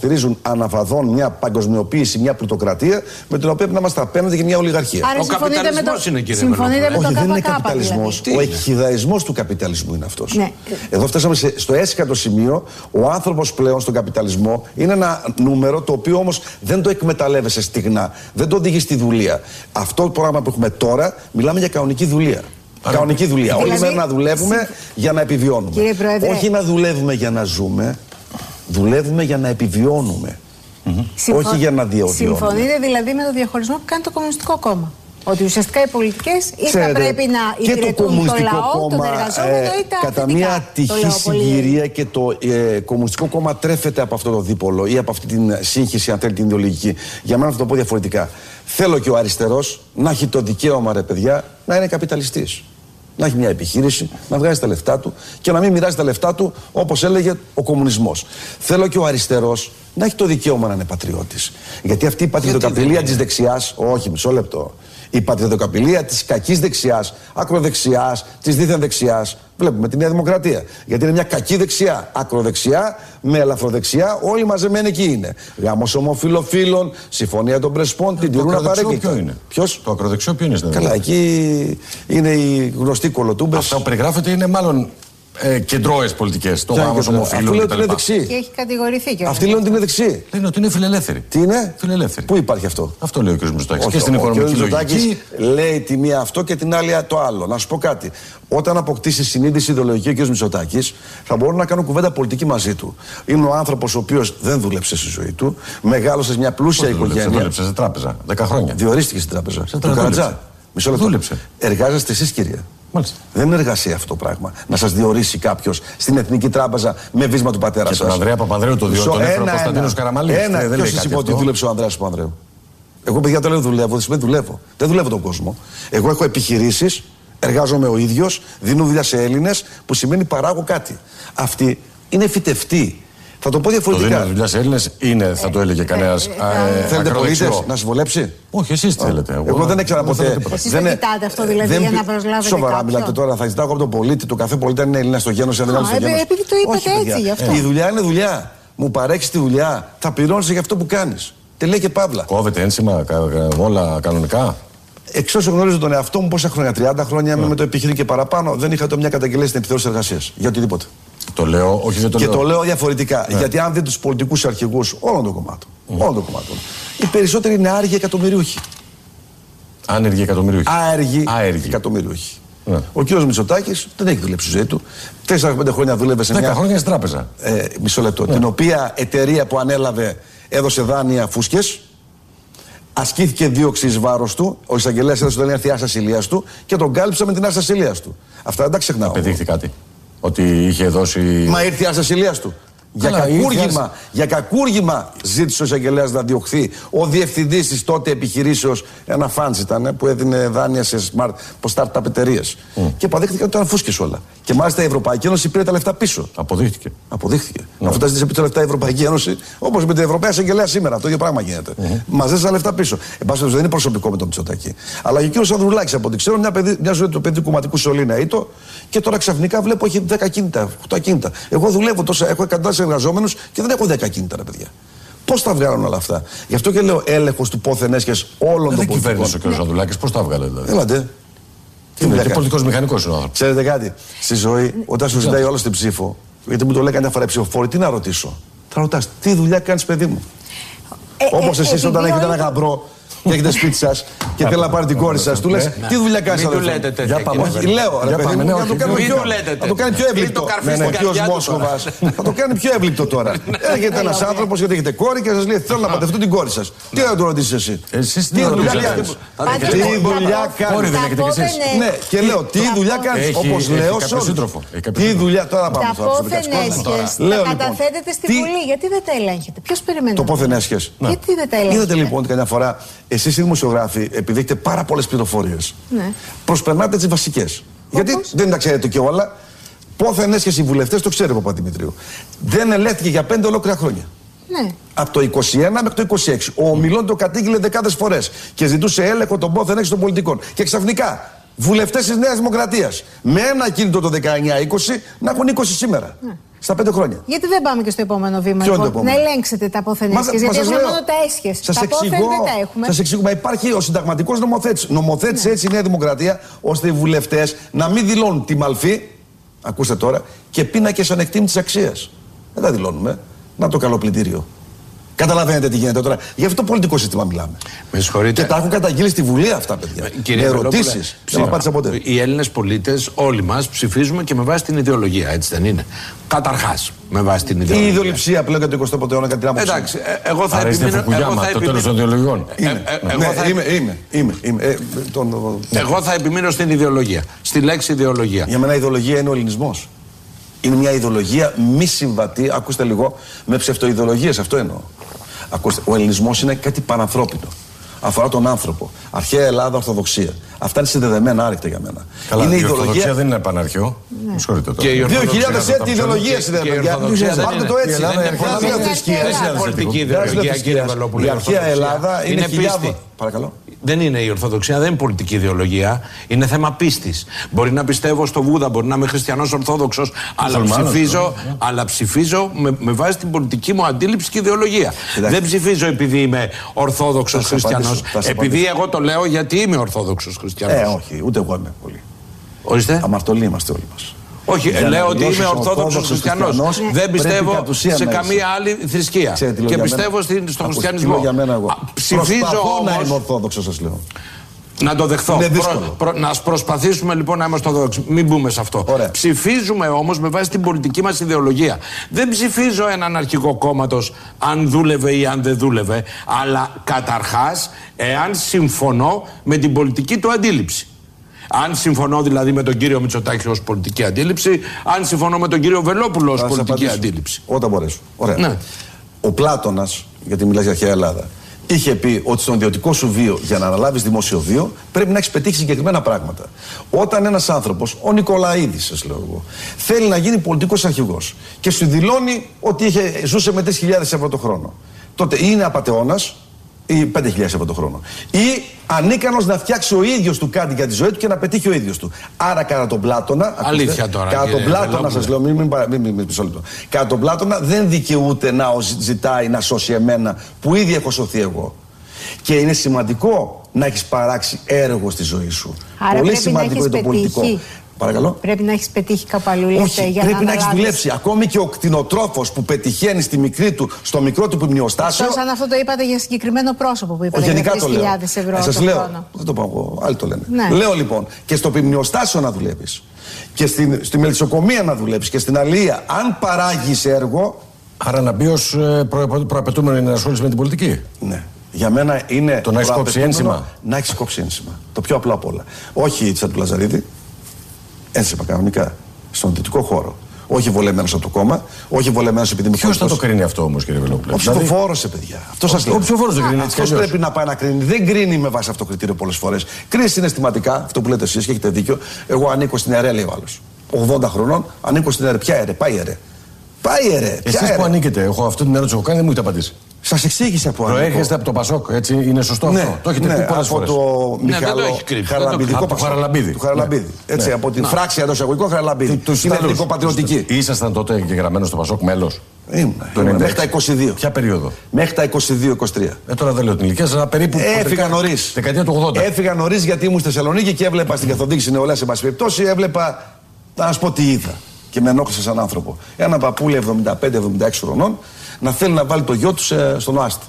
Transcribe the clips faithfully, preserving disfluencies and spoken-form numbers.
Στηρίζουν αναφαδόν μια παγκοσμιοποίηση, μια πλουτοκρατία με την οποία πρέπει να είμαστε απέναντι για μια ολιγαρχία. Άρα, ο καπιταλισμός το... είναι, κύριε συμφωνείτε με Όχι, το δεν είναι ΚΚ, καπιταλισμός. δηλαδή. Ο εκχυδαϊσμός του καπιταλισμού είναι αυτός. Ναι. Εδώ φτάσαμε σε, στο έσχατο σημείο. Ο άνθρωπος πλέον στον καπιταλισμό είναι ένα νούμερο το οποίο όμως δεν το εκμεταλλεύεσαι στιγνά. Δεν το οδηγεί στη δουλεία. Αυτό το πρόγραμμα που έχουμε τώρα, μιλάμε για κανονική δουλεία. Άρα, κανονική δουλεία. Δηλαδή, όλη μέρα να δουλεύουμε συμ... για να επιβιώνουμε. Όχι να δουλεύουμε για να ζούμε. Δουλεύουμε για να επιβιώνουμε. Mm-hmm. Συμφω... Όχι για να διαβιώνουμε. Συμφωνείτε δηλαδή με το διαχωρισμό που κάνει το Κομμουνιστικό Κόμμα? Ότι ουσιαστικά οι πολιτικές ή θα πρέπει να υπηρετούν το, το λαό, κόμμα, τον εργαζόμενο ή τα κατά θετικά, μια τυχή συγκυρία και το ε, Κομμουνιστικό Κόμμα τρέφεται από αυτό το δίπολο ή από αυτή την σύγχυση, αν θέλει, την ιδεολογική. Για μένα θα το πω διαφορετικά. Θέλω και ο αριστερός να έχει το δικαίωμα, ρε παιδιά, να είναι καπιταλιστής. Να έχει μια επιχείρηση, να βγάζει τα λεφτά του και να μην μοιράζει τα λεφτά του όπως έλεγε ο κομμουνισμός. Θέλω και ο αριστερός να έχει το δικαίωμα να είναι πατριώτης. Γιατί αυτή η πατριωτοκαπηλεία της δεξιάς, όχι, μισό λεπτό. Η πατριωτοκαπηλεία της κακής δεξιάς, ακροδεξιάς, της δίθεν δεξιάς, βλέπουμε τη Νέα Δημοκρατία. Γιατί είναι μια κακή δεξιά, ακροδεξιά, με ελαφροδεξιά, όλοι μαζεμένοι εκεί είναι. Γάμος ομοφιλοφίλων, συμφωνία των Πρεσπών, την τηρούν απαραίτητα. Ποιο είναι? Ποιος? Το ακροδεξιό ποιο είναι? Καλά, εκεί είναι οι γνωστοί κολοτούμπες. Αυτά που περιγράφεται είναι μάλλον ε, κεντρώες πολιτικές. Το γάμος ομοφιλοφίλων κτλ. Είναι δεξί. Και έχει κατηγορηθεί και αυτοί λένε ότι είναι δεξί. Λένε ότι είναι φιλελεύθεροι. Τι είναι? Φιλελεύθεροι. Πού υπάρχει αυτό? Αυτό λέει ο κ. Μητσοτάκης. Όχι, και στην οικονομική λογική. Λέει τη μία αυτό και την άλλη το άλλο. Να σου πω κάτι. Όταν αποκτήσει συνείδηση ιδεολογική ο κ. Μητσοτάκης, θα μπορούν να κάνουν κουβέντα πολιτική μαζί του. Είναι ο άνθρωπος ο οποίος δεν δούλεψε στη ζωή του, μεγάλωσε σε μια πλούσια Πώς οικογένεια. Δούλεψε, δούλεψε σε τράπεζα. Δέκα χρόνια. Διορίστηκε στην τράπεζα. Σε του Καρατζά. Μισό λεπτό. Δούλεψε. Εργάζεστε εσείς, κυρία. Μάλιστα. Δεν είναι εργασία αυτό το πράγμα. Να σας διορίσει κάποιος στην Εθνική Τράπεζα με βίσμα του πατέρα σας. Και τον Ανδρέα Παπανδρέου το διότι τον έφερε ο Κωνσταντίνος Καραμαλής. Ένα, δεν ποιος σας είπε ότι δούλεψε ο Ανδρέας Παπανδρέου? Εγώ, παιδιά, το λέω δουλεύω, δεν σημαίνει δουλεύω. Δεν δουλεύω τον κόσμο. Εγώ έχω επιχειρήσεις, εργάζομαι ο ίδιος, δίνω δουλειά σε Έλληνες, που σημαίνει παράγω κάτι. Αυτοί είναι φυτευτοί. Θα το πω διαφορετικά. Το δίνω δουλειά σε Έλληνες είναι, θα το έλεγε κανένας. Θέλετε πολίτες να σας βολέψει? Όχι, εσείς θέλετε. Εγώ, εγώ δεν έξερα ποτέ. Εσείς δεν κοιτάτε αυτό δηλαδή δεν... για να προσλάβετε. Σοβαρά μιλάτε τώρα, θα ζητάω από τον πολίτη, το κάθε πολίτη είναι Έλληνα στο γένος, αν δεν είναι στο γένος. Επειδή το είπατε όχι, έτσι γι' αυτό. Η δουλειά είναι δουλειά. Μου παρέχεις τη δουλειά, θα πληρώνεις για αυτό που κάνεις. Τελεία και παύλα. Κόβεται ένσημα, όλα κανονικά. Εξ όσων γνωρίζω τον εαυτό μου, πόσα χρόνια, τριάντα χρόνια, yeah. με το επιχείρημα και παραπάνω, δεν είχα το μια καταγγελία στην επιθεώρηση εργασίας. Για οτιδήποτε. Το λέω, όχι δεν το και λέω. Και το λέω διαφορετικά. Yeah. Γιατί αν δείτε τους πολιτικούς αρχηγούς όλων των κομμάτων, mm. όλων των κομμάτων, οι περισσότεροι είναι άεργοι εκατομμυριούχοι. Άνεργοι εκατομμυριούχοι. Άεργοι, άεργοι. εκατομμυριούχοι. Yeah. Ο κύριος Μητσοτάκης δεν έχει δουλέψει στη ζωή του. Τέσσερα πέντε χρόνια δούλευε σε μια. Δέκα χρόνια στην τράπεζα. Ε, μισό λεπτό. Yeah. Την οποία εταιρεία που ανέλαβε έδωσε δάνεια φούσκες. Ασκήθηκε δίωξη εις βάρος του. Ο εισαγγελέας έδωσε τον έρθει άσας ασυλίας του και τον κάλυψε με την άσας ασυλίας του. Αυτά δεν τα ξεχνάω. Απεδείχθη κάτι? Ότι είχε δώσει. Μα ήρθε η άσας ασυλίας του. Για κακούργημα, ήρθε... για κακούργημα ζήτησε ο εισαγγελέας να διωχθεί ο διευθυντής της τότε επιχειρήσεως, ένα φαντς ήταν που έδινε δάνεια σε smart, startup εταιρείες. Mm. Και αποδείχθηκε ότι ήταν φούσκες όλα. Και μάλιστα η Ευρωπαϊκή Ένωση πήρε τα λεφτά πίσω. Αποδείχθηκε. Αποδείχθηκε. Mm. Αφού τα ζήτησε πίσω τα λεφτά η Ευρωπαϊκή Ένωση, όπως με την Ευρωπαία Εισαγγελέα σήμερα, το ίδιο πράγμα γίνεται. Mm. Μαζεύει τα λεφτά πίσω. Εν πάση δεν είναι προσωπικό με τον Μητσοτάκη. Αλλά και ο κ. Ανδρουλάκης, από ό,τι ξέρω, μια, παιδί, μια ζωή του παιδί κομματικού σωλήνα ήτο και τώρα ξαφνικά βλέπω έχει δέκα κίνητα, οκτώ κίνητα. Εγώ δουλεύω τόσα, έχω εκατοντάδες εργαζόμενους και δεν έχω δέκα κίνητα, ρε παιδιά. Πώς τα βγάλουν όλα αυτά? Γι' αυτό και λέω έλεγχος του πόθεν έσχες όλων των πολιτικών. Δεν κυβέρνησε ο κ. Ανδρουλάκης, πώς τα βγάλε δηλαδή? Έλατε. Τι είναι, και πολιτικός μηχανικός είναι ο άνθρωπος. Ξέρετε κάτι, στη ζωή, όταν σου ζητάει όλο την ψήφο, γιατί μου το λέει καμιά φορά ψηφοφόρη, τι να ρωτήσω? Θα ρωτάς, τι δουλειά κάνεις, παιδί μου? Ε, Όπως ε, εσείς ε, όταν έχετε ένα γαμπρό και έχετε σπίτι σας και θέλει να πάρει την κόρη σας, του λες τι δουλειά κάνεις? Μην του λέτε τέτοια. Όχι, λέω, ρε παιδί μου, να το κάνει πιο εύληπτο. Ο κ. Μόσχοβας θα το κάνει πιο εύληπτο τώρα. Έρχεται ένας άνθρωπος γιατί έχετε κόρη και σας λέει θέλω να παντρευτώ την κόρη σας. Τι θα του ρωτήσεις εσύ? Εσείς τι δουλειά κάνεις? Τι δουλειά κάνεις? Ναι, και λέω τι δουλειά κάνεις? Όπως λέω τι δουλειά τώρα πάμε στα πόθεν έσχες τα καταθέτετε στη Βουλή. Γιατί δεν τα ελέγχετε? Ποιος περιμένει? Το πόθεν έσχες. Γιατί δεν τα ελέγχετε? Είδατε λοιπόν καμιά φορά εσείς οι δημοσιογράφοι, επειδή έχετε πάρα πολλές πληροφορίες, ναι. προσπερνάτε τις βασικές. Γιατί δεν τα ξέρετε και όλα. Πόθεν έσχες οι βουλευτές, το ξέρει ο Παπαδημητρίου. Δεν ελέγχθηκε για πέντε ολόκληρα χρόνια. Ναι. Από το είκοσι ένα μέχρι το είκοσι έξι. Ο Ομιλών το κατήγγειλε δεκάδες φορές και ζητούσε έλεγχο των πόθεν έσχες των πολιτικών. Και ξαφνικά βουλευτές της Νέας Δημοκρατίας με ένα κίνητο το δεκαεννιά είκοσι να έχουν είκοσι σήμερα. Ναι. Στα πέντε χρόνια. Γιατί δεν πάμε και στο επόμενο βήμα, Ποιο λοιπόν, να ελέγξετε τα αποθενέσχες? Γιατί έχουμε μόνο τα έσχες. Σας τα εξηγώ, απόθεν δεν τα έχουμε. Σας εξηγώ, μα υπάρχει ο συνταγματικός νομοθέτης. Νομοθέτησε ναι. έτσι η Νέα Δημοκρατία, ώστε οι βουλευτές να μην δηλώνουν τη μαλφή, ακούστε τώρα, και πίνακες ανεκτήμητης αξίας. Δεν τα δηλώνουμε. Να το καλό πλυντήριο. Καταλαβαίνετε τι γίνεται τώρα. Γι' αυτό το πολιτικό σύστημα μιλάμε. Με συγχωρείτε. Και τα έχουν καταγγείλει στη Βουλή αυτά, παιδιά. Κύριε με ερωτήσεις. Δεν απάντησα ποτέ. Οι Έλληνες πολίτες, όλοι μας, ψηφίζουμε και με βάση την ιδεολογία, έτσι δεν είναι? Καταρχάς, με βάση την ιδεολογία. Η ιδεολειψία πλέον για το εικοστό αιώνα, κατά την άποψη. Εντάξει, ε, εγώ θα επιμείνω. Το τέλος των ιδεολογιών. Εγώ θα επιμείνω στην ιδεολογία. Στη λέξη ιδεολογία. Για μένα η ιδεολογία είναι ο ελληνισμός. Είναι μια ιδεολογία μη συμβατή, ακούστε λίγο, με ψευτοειδεολογίες, αυτό εννοώ. Ακούστε, ο ελληνισμός είναι κάτι πανανθρώπινο. Αφορά τον άνθρωπο. Αρχαία Ελλάδα, Ορθοδοξία. Αυτά είναι συνδεδεμένα άρρηκτα για μένα. Καλά, είναι η ιδεολογία ορθοδοξία δεν είναι παναρχαίο. Ναι. Συγχωρείτε τώρα. δύο χιλιάδες έτη ιδεολογία συνδεδεμένα. Πάρτε το έτσι. Δεν είναι πολιτική ιδεολογία, κύριε Βελόπουλο. Η αρχαία Ελλάδα είναι χιλιάδες. Παρακαλώ. Δεν είναι η Ορθοδοξία, δεν είναι πολιτική ιδεολογία. Είναι θέμα πίστης. Μπορεί να πιστεύω στο Βούδα, μπορεί να είμαι χριστιανός Ορθόδοξος, αλλά ψηφίζω, αλλά ψηφίζω με, με βάση την πολιτική μου αντίληψη και ιδεολογία. Κοιτάξτε. Δεν ψηφίζω επειδή είμαι Ορθόδοξος χριστιανός. Επειδή εγώ το λέω γιατί είμαι Ορθόδοξος χριστιανός. Ε, όχι, ούτε εγώ είμαι πολύ. Ορίστε. Αμαρτωλοί είμαστε όλοι μας. Όχι, για λέω ότι είμαι Ορθόδοξος χριστιανός. Δεν πιστεύω σε καμία άλλη θρησκεία. Ξέρετε, και πιστεύω στην, στον χριστιανισμό. Για μένα εγώ. Ψηφίζω όμως. Να είμαι Ορθόδοξος, σας λέω. Να το δεχθώ. Προ, προ, να προσπαθήσουμε λοιπόν να είμαστε Ορθόδοξοι. Μην μπούμε σε αυτό. Ωραία. Ψηφίζουμε όμως με βάση την πολιτική μας ιδεολογία. Δεν ψηφίζω έναν αρχηγό κόμματος αν δούλευε ή αν δεν δούλευε. Αλλά καταρχάς, εάν συμφωνώ με την πολιτική του αντίληψη. Αν συμφωνώ δηλαδή με τον κύριο Μητσοτάκη ως πολιτική αντίληψη, αν συμφωνώ με τον κύριο Βελόπουλο ως πολιτική αντίληψη. Όταν μπορέσω. Ωραία. Ναι. Ο Πλάτωνας, γιατί μιλάς για αρχαία Ελλάδα, είχε πει ότι στον ιδιωτικό σου βίο, για να αναλάβεις δημόσιο βίο, πρέπει να έχεις πετύχει συγκεκριμένα πράγματα. Όταν ένας άνθρωπος, ο Νικολαίδης, σας λέω εγώ, θέλει να γίνει πολιτικός αρχηγός και σου δηλώνει ότι είχε, ζούσε με τρεις χιλιάδες ευρώ το χρόνο, τότε ή είναι απατεώνας ή πέντε χιλιάδες ευρώ το χρόνο. Ή ανίκανος να φτιάξει ο ίδιος του κάτι για τη ζωή του και να πετύχει ο ίδιος του. Άρα, κατά τον Πλάτωνα. Αλήθεια τώρα. Κατά τον Πλάτωνα, σας λέω, μην, μην, μην, μην, μην πίσω λεπτό. Κατά τον Πλάτωνα δεν δικαιούται να ζητάει να σώσει εμένα που ήδη έχω σωθεί εγώ. Και είναι σημαντικό να έχεις παράξει έργο στη ζωή σου. Άρα πολύ σημαντικό για το πολιτικό. Παρακαλώ. Πρέπει να έχεις πετύχει κάπου αλλού. Όχι, για πρέπει να, να έχεις δουλέψει. Ακόμη και ο κτηνοτρόφος που πετυχαίνει στη μικρή του, στο μικρό του ποιμνιοστάσιο. Εκτός αν αυτό το είπατε για συγκεκριμένο πρόσωπο που είπατε. Γενικά το λέω. Ευρώ ε, σας το λέω. χρόνο. Δεν το πάω εγώ. Άλλοι το λένε. Ναι. Λέω λοιπόν και στο ποιμνιοστάσιο να δουλεύεις. Και στην, στη μελισσοκομεία να δουλέψεις. Και στην αλεία. Αν παράγεις έργο. Άρα να μπει ως προ, προαπαιτούμενο είναι ενασχόληση με την πολιτική. Ναι. Για μένα είναι. Το να έχεις κόψει ένσημα. Να έχεις κόψει ένσημα. Το πιο απλό απ' όλα. Όχι σαν του Λαζαρίδη. Ένσημα κανονικά. Στον δυτικό χώρο. Όχι βολεμένος από το κόμμα, όχι βολεμένος επειδή με Ποιος θα το κρίνει αυτό όμως, κύριε Βελόπουλο? Ο ψηφοφόρος, σε παιδιά. Αυτό σας λέω. Ο ψηφοφόρος δεν κρίνει. Αυτός πρέπει να πάει να κρίνει. Δεν κρίνει με βάση αυτό το κριτήριο πολλές φορές. Κρίνει συναισθηματικά, αυτό που λέτε εσείς και έχετε δίκιο. Εγώ ανήκω στην ΕΡΕ, λέει ο άλλος. ογδόντα χρονών, ανήκω στην ΕΡΕ. Ποια ΕΡΕ? Πάει ΕΡΕ. Πάει ΕΡΕ. Εσείς που ανήκετε, έχω αυτή την ερώτηση που έχω κάνει, δεν μου έχετε απαντήσει. Σας εξήγησα που ανήκω. Προέρχεστε από το Πασόκ, έτσι, είναι σωστό ναι, αυτό? Το έχετε ναι, πει πολλές φορές. Από το Μιχάλο Χαραλαμπιδικό Πασόκ. Χαραλαμπίδη. Του Χαραλαμπίδη. Έτσι, ναι. από την Να. φράξη εντός εισαγωγικών Χαραλαμπίδη. Είναι εθνικοπατριωτική. Ήσασταν τότε εγγεγραμμένος στο Πασόκ μέλος? Ήμουν. Μέχρι τα είκοσι δύο. Ποια περίοδο? Μέχρι τα είκοσι δύο είκοσι τρία. Ε, τώρα δεν λέω την ηλικία, αλλά περίπου. Έφυγα νωρίς. Δεκαετία του ογδόντα. Έφυγα νωρίς γιατί ήμουν στη Θεσσαλονίκη και έβλεπα στην καθοδήγηση νεολαία, σε πάση περιπτώσει, έβλεπα. Να σου πω τι είδα. Και με ενόχλησε σαν άνθρωπο. Ένα παππούλι εβδομήντα πέντε εβδομήντα έξι χρονών να θέλει να βάλει το γιο του στον ΟΑΣΤ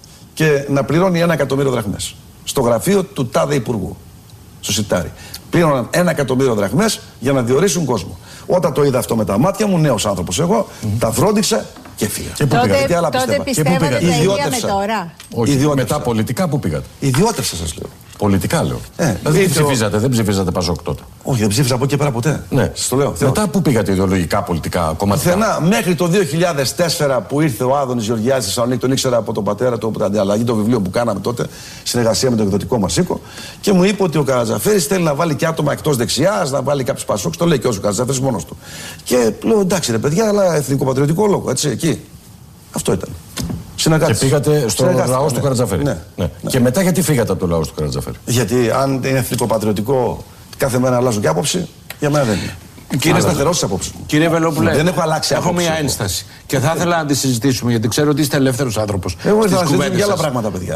και να πληρώνει ένα εκατομμύριο δραχμές στο γραφείο του τάδε υπουργού, στο Σιτάρι. Πλήρωναν ένα εκατομμύριο δραχμές για να διορίσουν κόσμο. Όταν το είδα αυτό με τα μάτια μου, νέος άνθρωπος εγώ, mm-hmm. τα φρόντιξα και φύγα. Και πού πήγατε? Τι άλλα τότε πιστεύατε τα ίδια με τώρα? Όχι, μετά πολιτικά πού πήγατε? Ιδιώτευσα, σας λέω. Πολιτικά λέω. Ε, δηλαδή δεν ψηφίζατε, δεν ψηφίζατε Πασόκ τότε? Όχι, δεν ψήφιζα από εκεί πέρα ποτέ. Ναι. Σας το λέω. Μετά πού πήγατε ιδεολογικά, πολιτικά, κομματικά? Πουθενά. Μέχρι το δύο χιλιάδες τέσσερα που ήρθε ο Άδωνης Γεωργιάδης στη Θεσσαλονίκη, τον ήξερα από τον πατέρα του, από την ανταλλαγή των βιβλίων που κάναμε τότε, συνεργασία με τον εκδοτικό μας οίκο, και μου είπε ότι ο Καρατζαφέρης θέλει να βάλει και άτομα εκτός δεξιάς, να βάλει κάποιους Πασόκ. Το λέει και ο Καρατζαφέρης μόνος του. Και λέω εντάξει ρε παιδιά, αλλά εθνικοπατριωτικό λόγο, έτσι εκεί. Αυτό ήταν. Και πήγατε στο λαό του Καρατζαφέρη. Ναι, ναι, ναι. Και μετά γιατί φύγατε από το λαό του Καρατζαφέρη? Γιατί αν είναι εθνικοπατριωτικό, κάθε μέρα αλλάζω και άποψη, για μένα δεν είναι. Κύριε σταθερός απόψε. Κύριε Βελόπουλε, δεν έχω αλλάξει έχω μια ένσταση και θα ήθελα να τη συζητήσουμε γιατί ξέρω ότι είστε ελεύθερος άνθρωπος. Εγώ θα συζητήσω για άλλα πράγματα, παιδιά.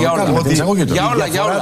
Για όλα, για όλα.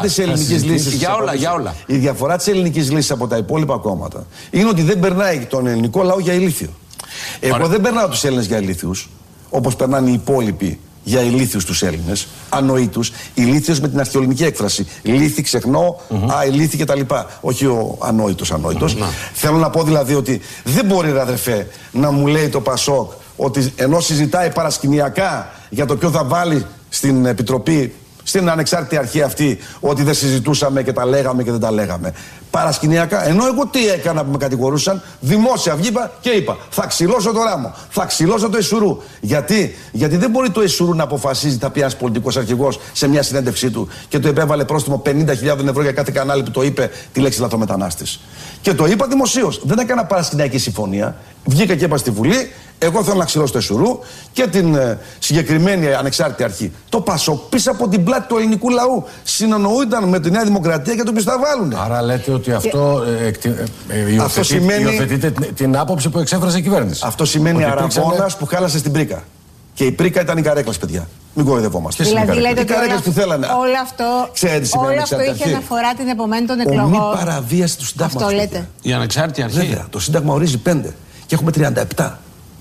Για όλα, για όλα. Η διαφορά της ελληνικής λύσης από τα υπόλοιπα κόμματα είναι ότι δεν περνάει τον ελληνικό λαό για ηλίθιο. Εγώ δεν περνάω τους Έλληνες για ηλίθιους, όπως περνάνε οι υπόλοιποι για ηλίθιους τους Έλληνες, ανοήτους, ηλίθιος με την αρχαιοελληνική έκφραση. Λύθη, ξεχνώ, mm-hmm. α, ηλίθι κτλ. Όχι ο ανόητος ανόητος. Mm-hmm. Θέλω να πω δηλαδή ότι δεν μπορεί, ρε αδερφέ, να μου λέει το Πασόκ ότι ενώ συζητάει παρασκηνιακά για το ποιο θα βάλει στην Επιτροπή, στην ανεξάρτητη αρχή αυτή, ότι δεν συζητούσαμε και τα λέγαμε και δεν τα λέγαμε. Παρασκηνιακά, ενώ εγώ τι έκανα που με κατηγορούσαν, δημόσια βγήκα και είπα: θα ξυλώσω το Ράμο, θα ξυλώσω το Εσουρού. Γιατί? Γιατί δεν μπορεί το Εσουρού να αποφασίζει, θα πει ένας πολιτικός αρχηγός σε μια συνέντευξή του και του επέβαλε πρόστιμο πενήντα χιλιάδες ευρώ για κάθε κανάλι που το είπε τη λέξη λαθρομετανάστης. Και το είπα δημοσίως. Δεν έκανα παρασκηνιακή συμφωνία. Βγήκα και είπα στη Βουλή: εγώ θέλω να ξυλώσω το Εσουρού και την ε, συγκεκριμένη ανεξάρτητη αρχή. Το Πασόκ πίσω από την πλάτη του ελληνικού λαού συνεννοούνταν με τη Νέα Δημοκρατία για το ποιος θα βάλουν. Άρα λέτε ότι αυτό, ε, εκτι, ε, υιοθετεί, αυτό σημαίνει, υιοθετείτε την, την άποψη που εξέφρασε η κυβέρνηση. Αυτό σημαίνει αραβώνας που χάλασε στην πρίκα. Και η πρίκα ήταν οι καρέκλες, παιδιά. Μην κοροϊδευόμαστε. Δηλαδή, λέτε οι καρέκλες που θέλανε. Όλο αυτό, ξέρετε, όλο αυτό είχε αναφορά την επομένη των εκλογών. Μη παραβίαση του συντάγματος. Αυτό λέτε. Η ανεξάρτητη αρχή. Βέβαια, το Σύνταγμα ορίζει πέντε και έχουμε τριάντα επτά.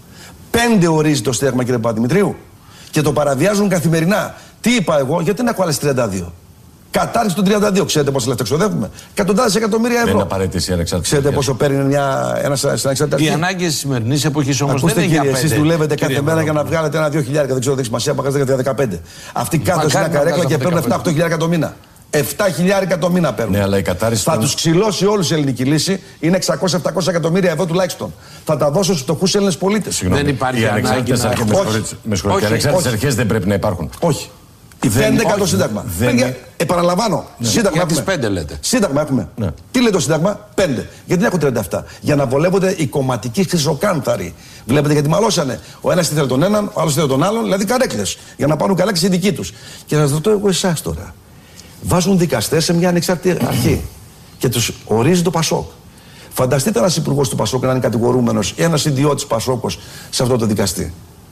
Πέντε ορίζει το Σύνταγμα, κύριε Παπαδημητρίου, και το παραβιάζουν καθημερινά. Τι είπα εγώ, γιατί να έχω άλλες τριάντα δύο. Κατάρριξη των τριάντα δύο. Ξέρετε πόσα λεφτά ξοδεύουμε? Εκατοντάδες εκατομμύρια ευρώ. Δεν είναι απαραίτητη η ανεξάρτητη. Ξέρετε πόσο παίρνει μια, ένας ανεξάρτητη αρχή? Οι ανάγκες της σημερινής εποχής όμως δεν είναι για πέντε. Εσείς δουλεύετε κάθε μέρα για να βγάλετε ένα δύο χιλιάρικα. Δεν ξέρω, δεν έχει σημασία, παγάζετε για δεκαπέντε. Αυτοί κάτω σε μια καρέκλα και παίρνουν επτά οκτώ χιλιάρικα το μήνα. επτά χιλιάρικα το μήνα παίρνουν. Ναι, αλλά η κατάρριση θα των... τους ξυλώσει όλους η ελληνική λύση. Είναι εξακόσια με επτακόσια εκατομμύρια ευρώ τουλάχιστον. Θα τα δώσω στους φτωχούς Έλληνες πολίτες. Δεν υπάρχει ανάγκη να... Με συγχωρείτε, οι ανεξάρτητες αρχές δεν πρέπει να υπάρχουν. Όχι. Δεν είναι το Σύνταγμα. Δεν... Παιδιά, επαναλαμβάνω. Ναι. Σύνταγμα για έχουμε. τις πέντε λέτε. Σύνταγμα έχουμε. Ναι. Τι λέει το Σύνταγμα? Πέντε. Γιατί δεν έχω τριάντα επτά. Για να βολεύονται οι κομματικοί χρυσοκάνθαροι. Βλέπετε γιατί μαλώσανε. Ο ένας ήθελε τον έναν, ο άλλος ήθελε τον άλλον. Δηλαδή καρέκλες. Για να πάρουν καρέκλες οι δικοί τους. Και θα σας ρωτώ εγώ εσάς τώρα. Βάζουν δικαστές σε μια ανεξάρτητη αρχή. Και τους ορίζει το Πασόκ. Φανταστείτε ένας υπουργός του Πασόκ να είναι κατηγορούμενος ή ένας ιδιώτης Πασόκος σε αυτό το δικαστή.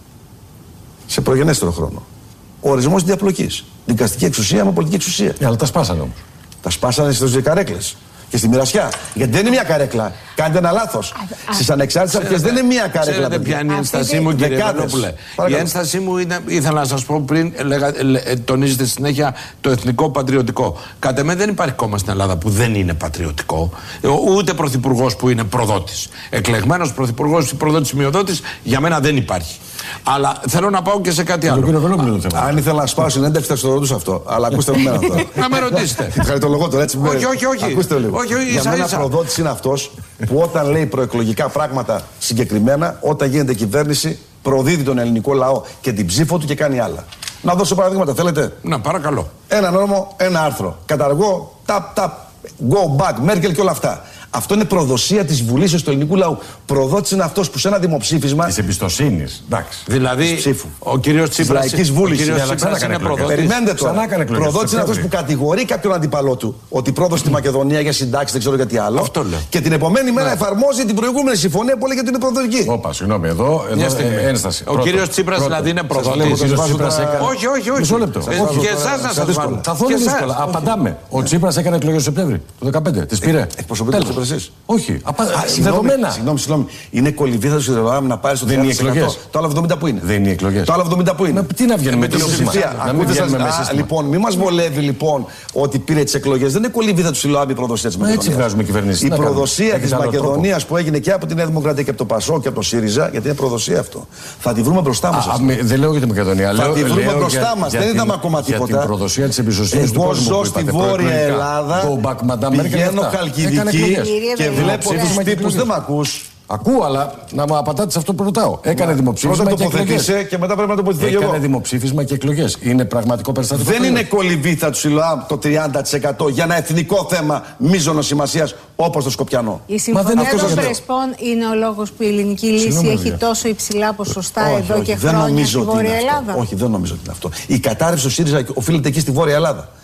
Σε προγενέστερο χρόνο. Ο ορισμός της διαπλοκής. Δικαστική εξουσία με πολιτική εξουσία. Yeah, αλλά τα σπάσανε όμως. Τα σπάσανε στις καρέκλες. Και στη μοιρασιά. Γιατί δεν είναι μια καρέκλα. Κάνετε ένα λάθος. Στις ανεξάρτητες αρχές δεν είναι μια καρέκλα. Ξέρετε ποια είναι η ένστασή μου, κύριε Βελόπουλε? Η ένστασή μου είναι, ήθελα να σας πω πριν, λέγα, τονίζετε συνέχεια το εθνικό πατριωτικό. Κατ' εμέ δεν υπάρχει κόμμα στην Ελλάδα που δεν είναι πατριωτικό. Ούτε πρωθυπουργός που είναι προδότης. Εκλεγμένος πρωθυπουργός ή προδότης μειοδότης για μένα δεν υπάρχει. Αλλά θέλω να πάω και σε κάτι άλλο. Αν ήθελα να σπάω συνέντευξη θα το ρωτούσα αυτό. Αλλά ακούστε με μένα τώρα. Να με ρωτήσετε. Χαριτολογώ τώρα έτσι. Όχι, όχι, όχι. Ακούστε λίγο. Για μένα προδότης είναι αυτός που όταν λέει προεκλογικά πράγματα συγκεκριμένα, όταν γίνεται κυβέρνηση, προδίδει τον ελληνικό λαό και την ψήφο του και κάνει άλλα. Να δώσω παραδείγματα, θέλετε? Να, παρακαλώ. Ένα νόμο, ένα άρθρο. Καταργώ, ταπ, ταπ, go back, Μέρκελ και όλα αυτά. Αυτό είναι προδοσία της Βουλής του ελληνικού λαού. Προδότης είναι αυτός που σε ένα δημοψήφισμα. Της εμπιστοσύνης. Δηλαδή, ο κύριος Τσίπρας. Της λαϊκής βούλησης. Είναι προδότης. Περιμένετε τώρα. Προδότης είναι αυτός που κατηγορεί κάποιον αντίπαλό του ότι πρόδωσε τη Μακεδονία για συντάξεις, δεν ξέρω γιατί άλλο. Αυτό λέω. Και την επομένη μέρα εφαρμόζει την προηγούμενη συμφωνία που έλεγε ότι είναι προδοτική. Όπα, συγγνώμη, εδώ ένσταση. Ο κύριος Τσίπρας δηλαδή είναι προδότης. Όχι, όχι, όχι. Μισό λεπτό. Και εσάς να σας βάλω. Καθόλου δύσκολα. Απαντάμε. Ο Τσίπρας έκανε εκλογές το Σεπτέμβρη του δεκαπέντε. Τις πήρε. Εκπροσωπείτε το εσείς? Όχι. Δεδομένα. Συγγνώμη, συγγνώμη. Είναι κολυβίδα του Σιδεροδράμου να πάρει στο τριάντα τοις εκατό. Το άλλο εβδομήντα που είναι. Δεν είναι οι εκλογές. Το άλλο εβδομήντα που είναι. Τι να βγαίνει με τη ψηφία. Λοιπόν, μην μας βολεύει λοιπόν ότι πήρε τις εκλογές. Δεν είναι κολυβίδα του Σιλοάμπη η προδοσία της Μακεδονίας. Έτσι βγάζουμε κυβερνήσεις. Η προδοσία της Μακεδονίας που έγινε και από τη Νέα Δημοκρατία και από το Πασόκ και από το ΣΥΡΙΖΑ, γιατί είναι προδοσία αυτό. Θα τη βρούμε μπροστά μας. Δεν λέω για τη Μακεδονία. Θα τη βρούμε μπροστά μας. Δεν είδαμε ακόμα τίποτα. Για την προδοσία της εμπιστοσύνης του κόσμου. Εγώ ζω στη Βόρεια Ελλάδα. Πηγαίνω Χαλκιδική και βλέπω τους τύπους. Δεν μ' ακούς. Ακούω, αλλά να μου απαντάτε σε αυτό που ρωτάω. Έκανε ναι. δημοψήφισμα Πρώτα και εκλογές. Και μετά πρέπει να τοποθετηθώ εγώ. Έκανε δημοψήφισμα και εκλογές. Είναι πραγματικό περιστατικό? Δεν είναι κολυβήθα του Σιλοάμ το τριάντα τοις εκατό για ένα εθνικό θέμα μείζωνος σημασίας όπως το Σκοπιανό. Η συμφωνία των Πρεσπών είναι ο λόγος που η ελληνική λύση Συγνώμη, έχει για. τόσο υψηλά ποσοστά όχι, εδώ όχι, και χρόνια στη Βόρεια Ελλάδα. Όχι, δεν νομίζω ότι είναι αυτό. Η κατάρρευση του ΣΥΡΙΖΑ οφείλεται εκεί στη Βόρεια Ελλάδα.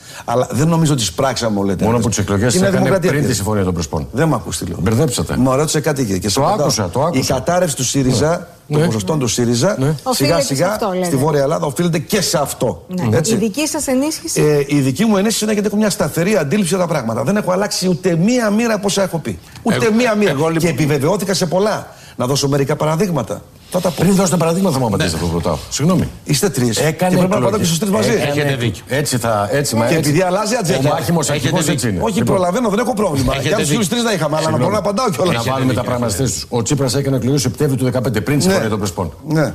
Αλλά δεν νομίζω ότι σπράξαμε όλε. Μόνο που τις εκλογές έκανε πριν τη συμφωνία των Πρεσπών. Δεν μ' ακούς τι λέω. Μπερδέψατε. Μου ρώτησε κάτι και το άκουσα, το άκουσα. Η κατάρρευση του ΣΥΡΙΖΑ, ναι. των ποσοστών του ΣΥΡΙΖΑ, ναι. σιγά σιγά αυτό, στη Βόρεια Ελλάδα οφείλεται και σε αυτό. Ναι. Η δική σας ενίσχυση. Ε, η δική μου ενίσχυση είναι γιατί έχω μια σταθερή αντίληψη για τα πράγματα. Δεν έχω αλλάξει ούτε μία μοίρα από όσα έχω πει. Ούτε εγώ, μία μοίρα. Εγώ, λοιπόν... Και επιβεβαιώθηκα σε πολλά. Να δώσω μερικά παραδείγματα. Θα τα πω. Πριν δώσετε παραδείγματα, θα μου απαντήσετε αυτό που ρωτάω. Συγγνώμη. Είστε τρεις. Έκανε και πρέπει να πάω και στους τρεις μαζί. Έχετε δίκιο. Έτσι θα. Έτσι, μα, και έτσι. επειδή αλλάζει ατζέντα. Ο μάχημος αρχηγός έτσι είναι. Όχι, λοιπόν, προλαβαίνω, δεν έχω πρόβλημα. Και αν τους τρεις να είχαμε, αλλά να μπορώ να απαντάω κιόλας. Να βάλουμε τα πράγματα στη θέση τους. Ο Τσίπρας έκανε εκλογές Σεπτέμβρη του δεκαπέντε πριν τη συμφωνία των Πρεσπών.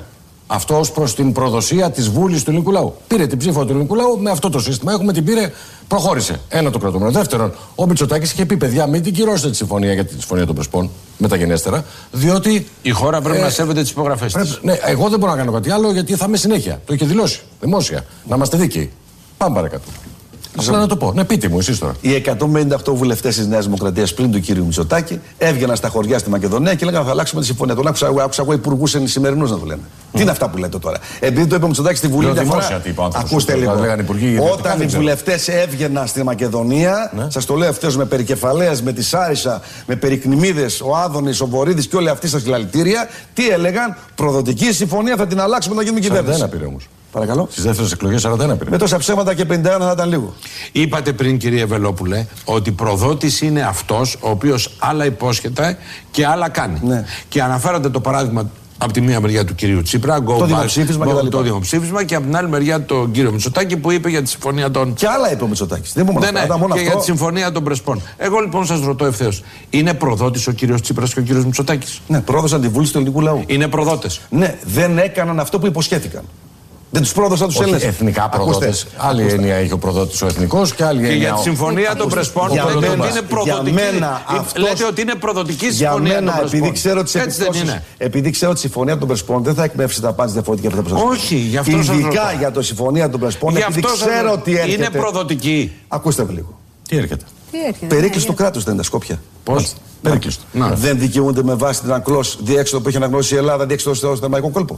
Αυτό ως προς την προδοσία της βούλης του ελληνικού λαού. Πήρε την ψήφο του ελληνικού λαού με αυτό το σύστημα. Έχουμε την πήρε, προχώρησε. Ένα το κρατούμενο. Δεύτερον, ο Μητσοτάκης είχε πει: παιδιά, μην την κυρώσετε τη συμφωνία για τη συμφωνία των Πρεσπών μεταγενέστερα, διότι. Η χώρα πρέπει ε, να σέβεται τις υπογραφές της. Ναι, εγώ δεν μπορώ να κάνω κάτι άλλο γιατί θα είμαι συνέχεια. Το είχε δηλώσει δημόσια. Να είμαστε δίκαιοι. Πάμε παρακάτω. Απλά να το πω. Ναι, πείτε μου, εσείς τώρα. Οι εκατόν πενήντα οκτώ βουλευτές της Νέας Δημοκρατίας πλην του κύριου Μητσοτάκη έβγαιναν στα χωριά στη Μακεδονία και λέγανε θα αλλάξουμε τη συμφωνία. Τον άκουσα, άκουσα εγώ υπουργούς σημερινούς να το λένε. Mm. Τι είναι αυτά που λέτε τώρα. Επειδή το είπε ο Μητσοτάκης στη Βουλή. Δημόσια, ακούστε λίγο. Όταν οι βουλευτές έβγαιναν στη Μακεδονία, ναι. σας το λέω ευθέως με περικεφαλαίες, με τη Σάρισα, με περικνημίδες, ο Άδωνης, ο Βορύδης και όλοι αυτοί στα συλλαλητήρια, τι έλεγαν, προδοτική συμφωνία θα την αλλάξουμε να γίνουμε κυβέρνηση. Δεν πήρε όμως. Παρακαλώ. Στις δεύτερες εκλογές σαράντα ένα πήρε. Με τόσα ψέματα και πενήντα ένα θα ήταν λίγο. Είπατε πριν, κύριε Βελόπουλε, ότι προδότης είναι αυτός ο οποίος άλλα υπόσχεται και άλλα κάνει. Ναι. Και αναφέρατε το παράδειγμα από τη μία μεριά του κυρίου Τσίπρα, το back, δημοψήφισμα, go, και το δημοψήφισμα, και από την άλλη μεριά τον κύριο Μητσοτάκη που είπε για τη συμφωνία των. Και άλλα είπε ο Μητσοτάκης. Δεν ναι, ναι, μόνο και αυτό. Για τη συμφωνία των Πρεσπών. Εγώ λοιπόν σας ρωτώ ευθέως, είναι προδότης ο κύριος Τσίπρας και ο κύριος Μητσοτάκης? Ναι, πρόδωσαν τη βούληση του ελληνικού λαού. Είναι προδότες. Ναι, δεν έκαναν αυτό που υποσχέθηκαν. Δεν τους πρόδωσαν τους Έλληνες. Εθνικά προδότες. Άλλη ακούστε. Έννοια είχε ο προδότης ο εθνικός και άλλη και έννοια. Και για τη συμφωνία των Πρεσπών λέτε ότι είναι προδοτική. Λέτε ότι είναι προδοτική συμφωνία των Πρεσπών. Επειδή ξέρω τις επιπτώσεις, επειδή ξέρω τη συμφωνία των Πρεσπών, δεν θα εκπέμψει τα πάντα διαφορετική από αυτά που σας πω. Όχι, γι' αυτό σας ρωτώ. Ειδικά για τη συμφωνία των Πρεσπών, επειδή ξέρω ότι έρχεται. Είναι προδοτική. Ακούστε με λίγο. Τι έρχεται. Περίκλειστο κράτος δεν είναι τα Σκόπια. Πώς? Περίκλειστο. Δεν δικαιούνται με βάση την Αγκλός διέξοδο που έχει αναγνώσει η Ελλάδα διέξοδο στο θερμαϊκό κόλπο.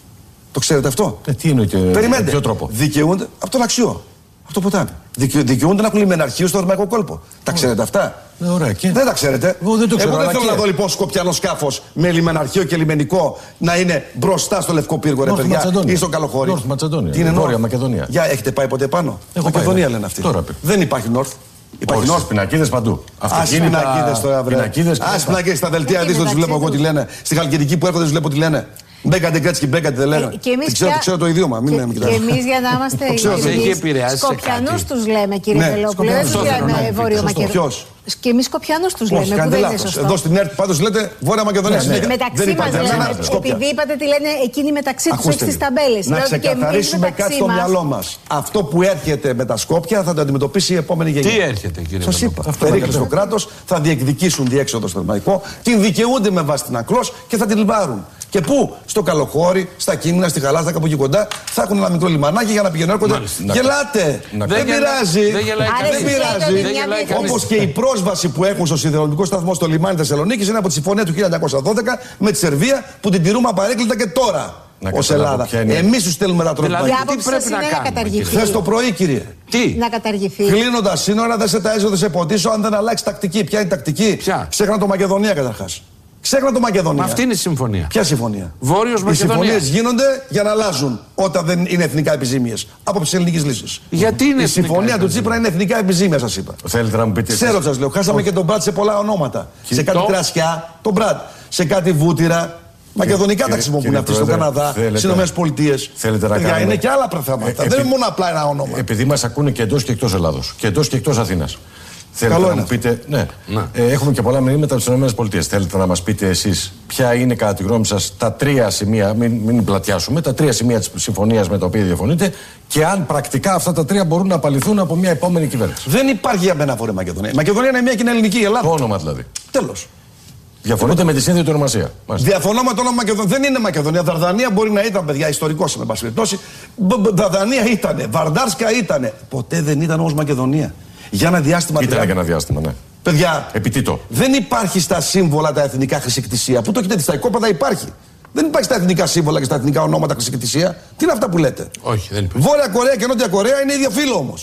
Το ξέρετε αυτό? Ε, τι είναι και περιμένετε. Με ποιο τρόπο? Δικαιούνται από τον Αξιό. Αυτό ποτάμι. Δικαι, δικαιούνται να έχουν λιμεναρχείο στο θερμαϊκό κόλπο. Τα ξέρετε αυτά? Ε, ωραία, και... Δεν τα ξέρετε. Εγώ δεν το ξέρω. Εγώ δεν θέλω και... να δω λοιπόν σκοπιανό σκάφος με λιμεναρχείο και λιμενικό να είναι μπροστά στο Λευκό Πύργο, ρε παιδιά, ή στο Καλοχώρι. Νόρθ Μακεδονία. Τι είναι Βόρεια Μακεδονία. Για έχετε πάει ποτέ πάνω? Έχω Μακεδονία πάει, λένε αυτοί. Τώρα, δεν υπάρχει Νόρθ. Υπάρχει Νόρθ. Πινακίδες παντού. Πινακίδες τώρα, βρε. Ας πινακίδες στα δελτία δίσκο τους βλέπω εγώ τι λένε. Στη Χαλκιδική που έρχονται τους βλέπω τι λένε. Μπέκατε Γκρέτσκι, μπέκατε δεν λένε. Και εμείς ξέρω, ξέρω το ιδίωμα. Μην με κοιτάτε. Και εμείς για να είμαστε Σκοπιανούς τους λέμε, κύριε Βελόπουλε. Δεν τους λέμε Βόρειο Μακεδονία. Και εμείς Σκοπιανούς τους λέμε, που δεν είναι σωστό. Εδώ στην ΕΡΤ πάντως λέτε Βόρεια Μακεδονία. Μεταξύ μας λέμε, επειδή είπατε τι λένε εκείνοι μεταξύ τους, έτσι στις ταμπέλες. Να ξεκαθαρίσουμε κάτι στο μυαλό μας. Αυτό που έρχεται με τα Σκόπια θα το αντιμετωπίσει η επόμενη γενιά. Τι έρχεται, κύριε Βελόπουλε? Σας είπα. Περίκλειστο κράτος, θα διεκδικήσουν διέξοδο στο θερμαϊκό, την δικαιούνται με βάση την Αγκλός και θα την λιμπάρουν. Και πού? Στο Καλοχώρι, στα Κίμνα, στη Χαλάστα, κάπου εκεί κοντά, θα έχουν ένα μικρό λιμανάκι για να πηγαίνουν έρχονται. Γελάτε! Δεν πειράζει! Δεν πειράζει! Όπως και η πρόσβαση που έχουν στο σιδηροδρομικό σταθμό στο λιμάνι Θεσσαλονίκης είναι από τη συμφωνία του χίλια εννιακόσια δώδεκα με τη Σερβία που την τηρούμε απαρέκκλητα και τώρα. Ως Ελλάδα. Εμείς τους στέλνουμε τα τρόφιμα. Η άποψη σας είναι να καταργηθεί. Χθες το πρωί, κύριε. Τι? Να καταργηθεί. Κλείνοντας σύνορα, δεν σε ταΐζω, δεν σε ποτίσω αν δεν αλλάξει τακτική. Ποια είναι η τακτική? Ξέχνα το Μακεδονία καταρχάς. Ξέχνα το Μακεδονία. Μα αυτή είναι η συμφωνία. Ποια συμφωνία? Βόρειος Μακεδονία. Οι συμφωνίες γίνονται για να αλλάζουν όταν δεν είναι εθνικά επιζήμιες. Από τις ελληνικές λύσεις. Γιατί είναι η συμφωνία του Τσίπρα είναι εθνικά επιζήμια, σας είπα. Θέλετε να μου πείτε? Ξέρω, σας λέω. Χάσαμε και τον Μπραντ σε πολλά ονόματα. Και σε κάτι το... κρασιά, τον Μπραντ. Σε κάτι βούτυρα. Μακεδονικά τα χρησιμοποιούν αυτοί στον Καναδά, στις Ηνωμένες Πολιτείες. Θέλετε να κάνουμε. Είναι και άλλα πράγματα. Δεν είναι μόνο απλά ένα όνομα. Επειδή μας ακούνε και εντός και εκτός Ελλάδος. Και εντός και εκτός Αθήνας. Θέλετε να μου πείτε, ναι, ναι. Ε, έχουμε και πολλά μηνύματα από τις ΗΠΑ. Θέλετε να μας πείτε εσείς ποια είναι κατά τη γνώμη σας τα τρία σημεία, μην, μην πλατιάσουμε, τα τρία σημεία της συμφωνίας με τα οποία διαφωνείτε και αν πρακτικά αυτά τα τρία μπορούν να απαλληθούν από μια επόμενη κυβέρνηση. Δεν υπάρχει για μένα Βόρεια Μακεδονία. Η Μακεδονία είναι μια και είναι ελληνική, η Ελλάδα. Το όνομα δηλαδή. Τέλος. Διαφωνείτε με τη σύνθετη του ονομασία. Διαφωνώ με το όνομα Μακεδονία. Δεν είναι Μακεδονία. Δαρδανία μπορεί να ήταν, παιδιά, ιστορικός με πάση περιπτώσει. Δαρδανία ήτανε. Βαρντάρσκα ήτανε. Ποτέ δεν ήταν όμως Μακεδονία. Για ένα διάστημα. Ήταν για ένα διάστημα, ναι. Παιδιά, επιτήτω. Δεν υπάρχει στα σύμβολα τα εθνικά χρησικτησία. Πού το κοιτάτε, στα οικόπεδα υπάρχει. Δεν υπάρχει στα εθνικά σύμβολα και στα εθνικά ονόματα χρησικτησία. Τι είναι αυτά που λέτε? Όχι, δεν υπάρχει. Βόρεια Κορέα και Νότια Κορέα είναι ίδιο φύλλο όμως.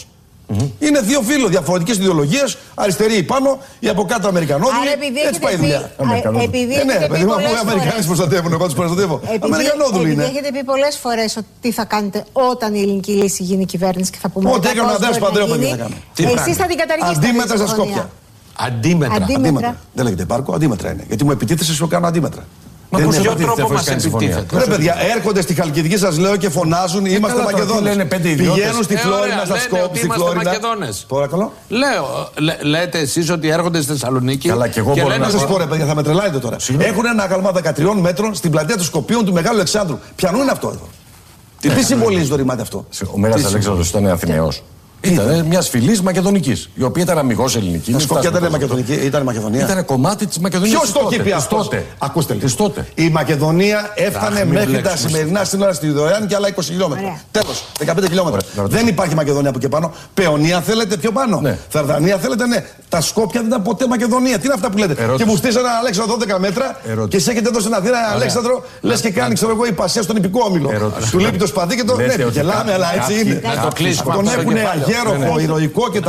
Mm-hmm. Είναι δύο φύλλοι, διαφορετικές ιδεολογίες, αριστεροί πάνω, οι από κάτω Αμερικανόδουλοι. Έτσι πάει η δουλειά. Επειδή ε, ναι, παιδί μου, οι Αμερικάνοι προστατεύουν, εγώ τους προστατεύω. Αμερικανόδουλοι είναι. Έχετε πει πολλές φορές τι θα κάνετε όταν η ελληνική λύση γίνει κυβέρνηση και θα πούμε. Ό,τι έκανε ο Ανδρέας Παντρέου, τι θα κάνω. Εσείς θα την καταργήσετε. Αντίμετρα στα Σκόπια. Αντίμετρα. αντίμετρα. Δεν λέγεται πάρκο, αντίμετρα είναι. Γιατί μου επιτίθεσαι, σου κάνω αντίμετρα. Μα με ποιο τρόπο μας επιτίθεται. Ρε παιδιά, έρχονται στη Χαλκιδική, σας λέω, και φωνάζουν, είμαστε Μακεδόνες. Πηγαίνουν στη Φλόρινα, στα Σκόπια, στη Φλόρινα. Παρακαλώ. Λέω, λέτε εσείς ότι έρχονται στη Θεσσαλονίκη. Καλά, και εγώ μπορώ να σας πω, ρε παιδιά, θα με τρελάτε τώρα. Έχουν ένα άγαλμα δεκατριών μέτρων στην πλατεία των Σκοπίων του Μεγάλου Αλεξάνδρου. Ποιανού είναι αυτό εδώ? Τι συμβολίζει το ρημάτι αυτό? Ο Μέγας Αλέξανδρος ήταν Αθηναίος. Ήταν μια φυλή Μακεδονική, η οποία ήταν αμυγός ελληνική. Τα Σκόπια ήταν Μακεδονική, ήταν Μακεδονία. Ήταν κομμάτι της Μακεδονίας. Ποιος το είχε πει αυτό? Τότε. Ακούστε λίγο. τότε. Η Μακεδονία έφτανε μέχρι τα σημερινά σύνορα στη Δωρεάν και άλλα είκοσι χιλιόμετρα. Τέλος, δεκαπέντε χιλιόμετρα. Δεν υπάρχει Μακεδονία από εκεί πάνω. Παιωνία θέλετε πιο πάνω. Ναι. Θαρδανία θέλετε, ναι. Τα Σκόπια δεν ήταν ποτέ Μακεδονία. Τι είναι αυτά που λέτε? Ερώτηση. Και μου στήσανε έναν Αλέξανδρο δώδεκα μέτρα. Ερώτηση. Και σε έχετε δώσει ένα δίνα Αλέξανδρο, λες και κάνει, ξέρω εγώ, η Πασία στον υπηκό όμιλο. Του λείπει το σπαθί και το. Ναι, γελάμε, αλλά έτσι είναι. Τον έχουν αγέροχο, ηρωικό.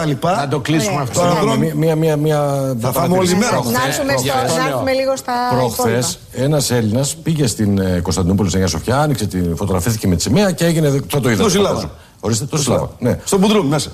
Να το κλείσουμε αυτό. Μία, μία, μία. Θα φάμε όλη μέρα. Να έρθουμε λίγο στα. Προχθές ένας Έλληνας πήγε στην Κωνσταντινούπολη, στην Αγία Σοφιά, άνοιξε τη φωτογραφήθηκε με τη σημαία και έγινε. Θα το είδα. Το Σιλάβα. Ορίστε, το Σιλάβα. Στον Μπουντρούμ μέσα.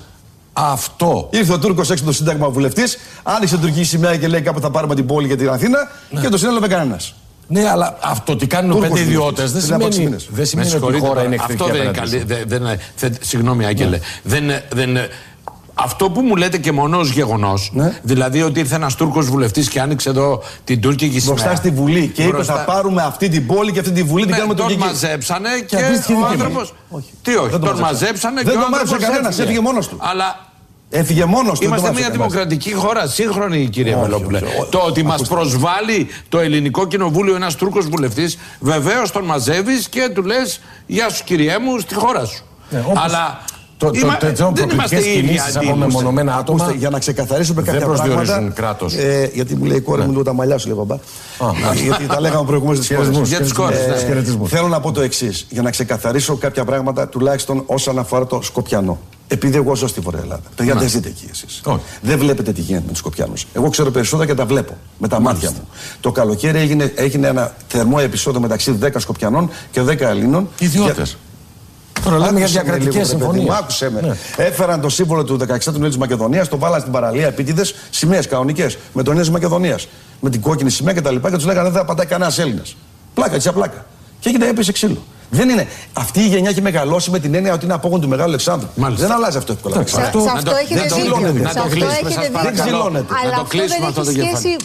Αυτό. Ήρθε ο Τούρκος έξω το Σύνταγμα βουλευτής, άνοιξε την τουρκική σημαία και λέει κάπου θα πάρουμε την πόλη και την Αθήνα και το συνέλαβε κανένας. Ναι, αλλά αυτό τι κάνουν πέντε ιδιώτες δεν σημαίνει, δεν σημαίνει ότι η χώρα είναι εχθρική. Αυτό δεν είναι. Συγγνώμη, Άγγελε. Δεν. Αυτό που μου λέτε και μόνο ως γεγονός, ναι. Δηλαδή ότι ήρθε ένας Τούρκος βουλευτής και άνοιξε εδώ την τουρκική σημαία. Μπροστά στη Βουλή και είπε θα πάρουμε αυτή την πόλη και αυτή τη Βουλή, ναι, την κάνουμε τουρκική. Τον μαζέψανε και, και ο άνθρωπος. Όχι. Τι όχι, τον, τον μαζέψανε δεν και τον μάζεψε κανένας, έφυγε μόνος του. Αλλά έφυγε μόνος του. Είμαστε μια δημοκρατική χώρα, σύγχρονη, κύριε Βελόπουλε. Το ότι μας προσβάλλει το ελληνικό κοινοβούλιο ένας Τούρκος βουλευτής, βεβαίως τον μαζεύεις και του λες γεια σου κυριέ μου στη χώρα σου. Αλλά. Το, Είμα, το, το, δεν είμαστε οι ίδιοι από μεμονωμένα άτομα. Ακούστε, για να ξεκαθαρίσουμε κάποια πράγματα. Κράτος. Ε, γιατί μου λέει η κόρη μου λίγο τα μαλλιά σου, λέει μπαμπά. Γιατί τα λέγαμε προηγουμένως στις κόρες. Για τις κόρες. Θέλω να πω το εξής, για να ξεκαθαρίσω κάποια πράγματα, τουλάχιστον όσον αφορά το Σκοπιανό. Επειδή εγώ ζω στη Βόρεια Ελλάδα. Παιδιά, δεν ζείτε εκεί εσείς. Δεν βλέπετε τι γίνεται με τους Σκοπιανούς. Εγώ ξέρω περισσότερα και τα βλέπω με τα μάτια μου. Το καλοκαίρι έγινε, έγινε ένα θερμό επεισόδιο μεταξύ δέκα Σκοπιανών και δέκα Ελλήνων. Ιδιώτες. Τώρα λέμε για διακρατικές συμφωνίες. Άκουσε με. Ναι. Έφεραν το σύμβολο του δεκαέξι του Νέου της Μακεδονίας, το βάλαν στην παραλία επίτηδες, σημαίες κανονικές, με το Νέο της Μακεδονίας. Με την κόκκινη σημαία κτλ. Και, και τους λέγανε δεν θα πατάει κανένας Έλληνας. Πλάκα, έτσι απλάκα. Και έγινε έπεσε ξύλο. Δεν είναι. Αυτή η γενιά έχει μεγαλώσει με την έννοια ότι είναι απόγον του Μεγάλου Αλεξάνδρου. Μάλιστα. Δεν αλλάζει αυτό εύκολα. Σε αυτό έχετε δίκιο. Να το κλείσουμε. Δεν ξυλώνεται. Αλλά αυτό δεν έχει σχέση